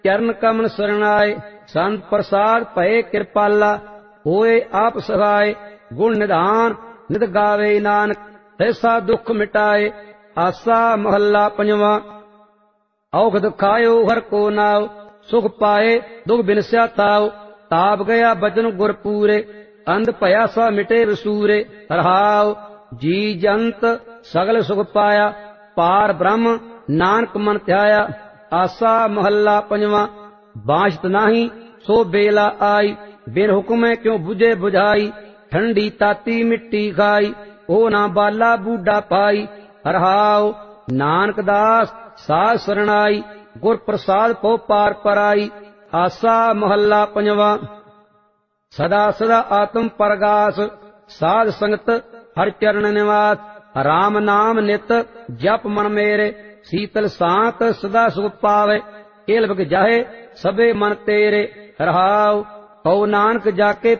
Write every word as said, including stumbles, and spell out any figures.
चरण कमल शरण आए, संत प्रसाद भये कृपाला, होए आप सहाय। गुण निधान नित गावे नानक, ऐसा दुख मिटाए। आसा महला पंजवा। औखद खायो हर को नाव, सुख पाए दुख बिनस्या ताव। ताप गया बचन गुर पूरे, अंध भया सा मिटे रसूरे। रहाव जी जंत सगल सुख पाया, पार ब्रह्म नानक मन ध्याया। आसा महला पंजवा। बांछत नाही सो बेला आई, बिन हुक्म क्यों बुझे बुझाई। ठंडी ताती मिट्टी खाई, ओ ना बाला बूढ़ा पाई। हरहाव नानक दास साध शरणाई, गुर प्रसाद पो पार पराई। आसा महला पंजवा। सदा सदा आत्म परगास, साध संगत हर चरण निवास। राम नाम नित जप मन मेरे, शीतल सांत सदा सुख पावे। केल बग जाहे सबे मन तेरे। रहाव कौ नानक जाके